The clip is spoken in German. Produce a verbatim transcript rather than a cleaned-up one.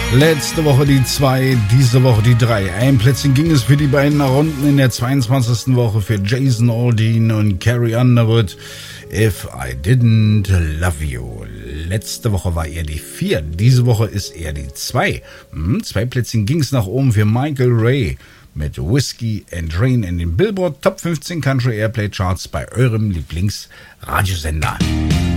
Letzte Woche die zwei, diese Woche die drei. Ein Plätzchen ging es für die beiden nach unten in der zweiundzwanzigsten Woche für Jason Aldean und Carrie Underwood. If I Didn't Love You. Letzte Woche war er die vier, diese Woche ist er die zwei. Hm, zwei Plätzchen ging es nach oben für Michael Ray mit Whiskey and Rain in den Billboard Top fünfzehn Country Airplay Charts bei eurem Lieblingsradiosender.